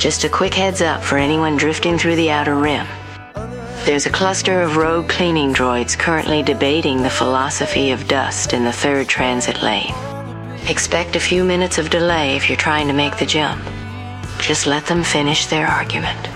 Just a quick heads up for anyone drifting through the Outer Rim. There's a cluster of rogue cleaning droids currently debating the philosophy of dust in the third transit lane. Expect a few minutes of delay if you're trying to make the jump. Just let them finish their argument.